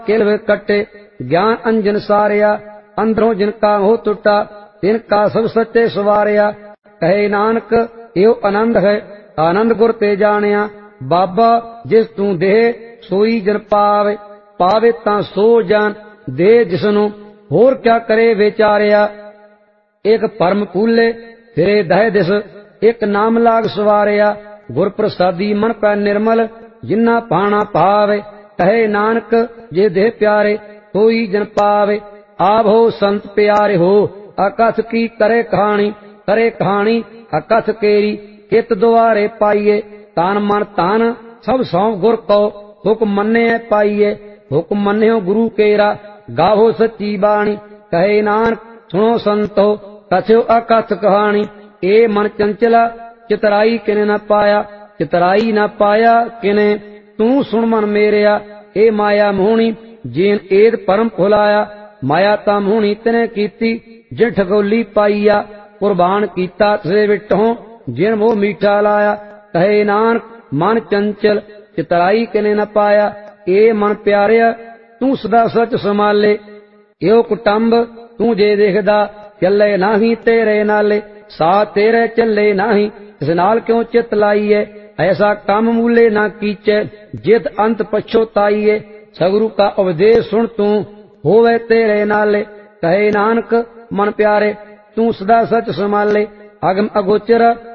किल कटे ज्ञान अंजन सारिया अंदरों जिनका हो टूटा तिनका सब सच्चे सवारिया कहे नानक यो आनंद है आनंद गुर ते जानिया बाबा जिस तू दे सोई जन पावे पावे तां सो जान दे जिसनु होर क्या करे विचारिया एक परम पूले फिरे दह दिस एक नाम लाग सवारिया गुर प्रसादी मन पै निर्मल जिन्ना पाना पावे कहे नानक जे देह प्यारे सोई जन पावे आवो संत प्यारे हो अकथ की करे कहानी अकथ केरी कित द्वारे पाइये तान मन तान सब सौंप गुर को हुक्म मन्ने पाइये हुक्म मन्ने गुरु केरा गावो सच्ची बाणी कहे नानक सुनो संतो कथो अकथ कहानी ए मन चंचला चितराई किने न पाया किने तू सुन मन मेरिया ए माया मोहनी जीन एद परम भुलाया माया ता मोहनी तने कीती जिन ठगोली पाईया कुर्बान कीता से विटों जिन वो मीठा लाया कहे नानक मन चंचल चितराई किने न पाया ए मन प्यारिया तू सदा सच संभाले यो कुटुंब तू जे देखदा चले नाही तेरे नाले सा तेरे चले नाही इस नाल क्यों चित लाइए ऐसा काम मूले ना कीचे जित अंत पछोताइए सगुरु का उपदेश सुन तू होवे तेरे नाले कहे नानक मन प्यारे तू सदा सच संभाले अगम अगोचर